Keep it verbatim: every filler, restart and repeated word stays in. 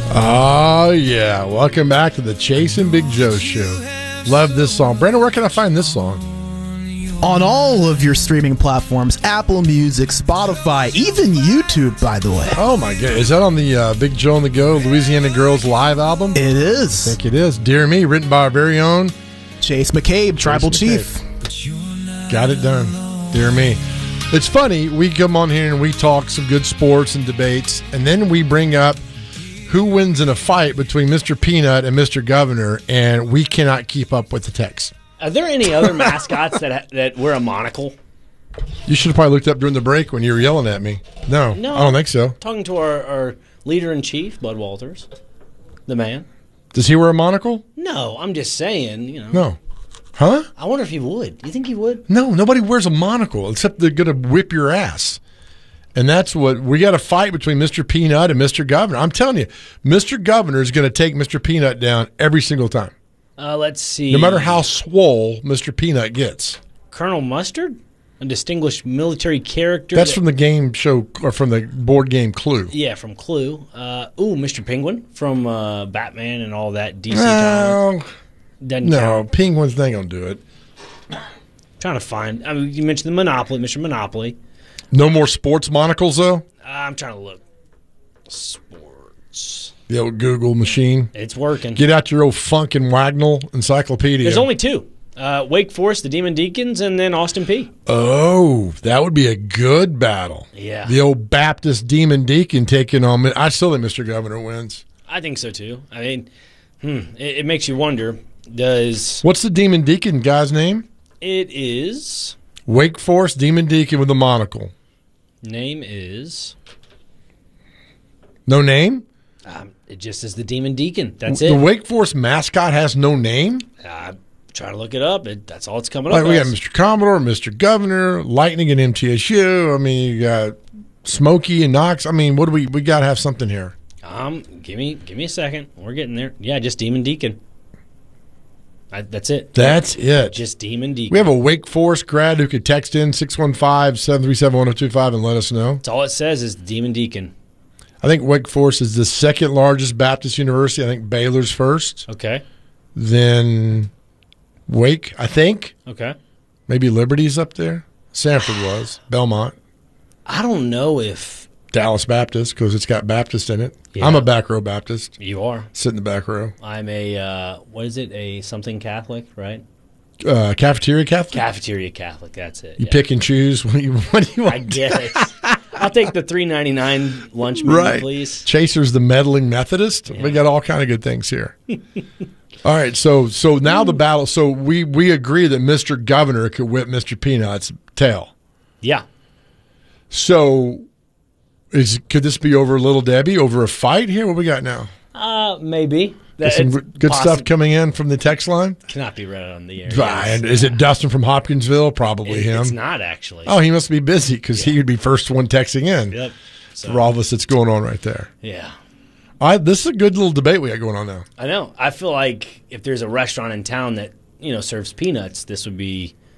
Oh, yeah. Welcome back to the Chase and Big Joe Show. Love this song. Brandon, where can I find this song? On all of your streaming platforms, Apple Music, Spotify, even YouTube, by the way. Oh, my God. Is that on the uh, Big Joe on the Go Louisiana Girls live album? It is. I think it is. Dear Me, written by our very own Chase McCabe, Chase Tribal McCabe. Chief. Got it done. Dear Me. It's funny. We come on here and we talk some good sports and debates, and then we bring up who wins in a fight between Mister Peanut and Mister Governor, and we cannot keep up with the text. Are there any other mascots that that wear a monocle? You should have probably looked up during the break when you were yelling at me. No, No. I don't think so. Talking to our, our leader-in-chief, Bud Walters, the man. Does he wear a monocle? No, I'm just saying, you know. No. Huh? I wonder if he would. Do you think he would? No, nobody wears a monocle except they're going to whip your ass. And that's what we got a fight between Mister Peanut and Mister Governor. I'm telling you, Mister Governor is going to take Mister Peanut down every single time. Uh, let's see. No matter how swole Mister Peanut gets. Colonel Mustard? A distinguished military character. That's that, from the game show, or from the board game Clue. Yeah, from Clue. Uh, ooh, Mister Penguin from uh, Batman and all that D C Well, comic. Doesn't no, count. Penguins, they ain't going to do it. Trying to find. I mean, you mentioned the Monopoly, Mister Monopoly. No more sports monocles, though? Uh, I'm trying to look. Sports. The old Google machine. It's working. Get out your old Funk and Wagnall encyclopedia. There's only two. Uh, Wake Forest, the Demon Deacons, and then Austin Peay. Oh, that would be a good battle. Yeah. The old Baptist Demon Deacon taking on. I still think Mister Governor wins. I think so, too. I mean, hmm, it, it makes you wonder, does... What's the Demon Deacon guy's name? It is... Wake Forest Demon Deacon with a monocle. Name is... No name? Um, it just says the Demon Deacon. That's The it. Wake Forest mascot has no name? I'm trying to look it up. It, that's all it's coming Like up we as. got Mister Commodore, Mister Governor, Lightning and M T S U. I mean, you got Smokey and Knox. I mean, what do we we got to have something here? Um, give me, give me a second. We're getting there. Yeah, just Demon Deacon. I, that's it. That's it. Just Demon Deacon. We have a Wake Forest grad who could text in six one five, seven three seven, one oh two five and let us know. That's all it says is Demon Deacon. I think Wake Forest is the second largest Baptist university. I think Baylor's first. Okay. Then Wake, I think. Okay. Maybe Liberty's up there. Sanford was. Belmont. I don't know if Dallas Baptist, because it's got Baptist in it. Yeah. I'm a back row Baptist. you are. Sit in the back row. I'm a, uh, what is it? A something Catholic, right? Uh, cafeteria Catholic? Cafeteria Catholic, that's it. You yeah. pick and choose what, you, what do you want I to guess. I'll take the three ninety-nine lunch menu, Right. please. Chaser's the meddling Methodist. Yeah. We got all kind of good things here. All right, so so now the battle. So we we agree that Mister Governor could whip Mister Peanut's tail. Yeah. So is could this be over Little Debbie over a fight here? What we got now? Uh, maybe. There's some It's good possi- stuff coming in from the text line. Cannot be read on the air. Ah, yes. and is it Dustin from Hopkinsville? Probably It- him. It's not actually. Oh, he must be busy because he would be first one texting in. Yep. So, For all of us that's going on right there. yeah. I, this is a good little debate we got going on now. I know. I feel like if there's a restaurant in town that, you know, serves peanuts, this would be